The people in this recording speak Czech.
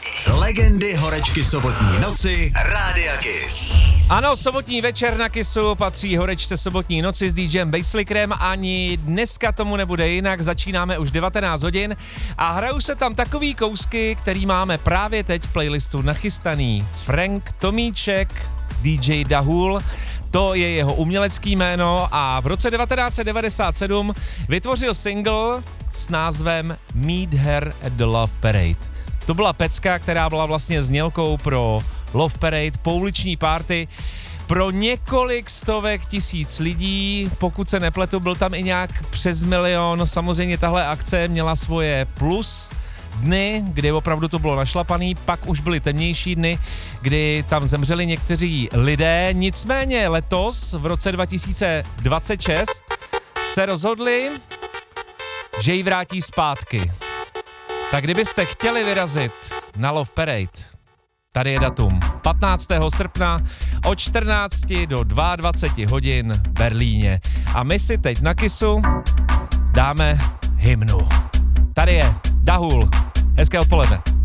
Legendy horečky sobotní noci Rádia Kiss. Ano, sobotní večer na Kissu patří horečce sobotní noci s DJem Basslickerem. Ani dneska tomu nebude jinak, začínáme už 19 hodin a hrajou se tam takový kousky, který máme právě teď v playlistu nachystaný. Frank Tomíček, DJ Dahul, to je jeho umělecký jméno a v roce 1997 vytvořil single s názvem Meet Her at the Love Parade. To byla pecka, která byla vlastně znělkou pro Love Parade, pouliční party pro několik stovek tisíc lidí, pokud se nepletu, byl tam i nějak přes 1 milion. Samozřejmě tahle akce měla svoje plus dny, kdy opravdu to bylo našlapaný, pak už byly temnější dny, kdy tam zemřeli někteří lidé. Nicméně letos, v roce 2026, se rozhodli, že ji vrátí zpátky. Tak kdybyste chtěli vyrazit na Love Parade, tady je datum 15. srpna od 14 do 22 hodin v Berlíně. A my si teď na Kissu dáme hymnu. Tady je Dahul. Hezké odpoledne.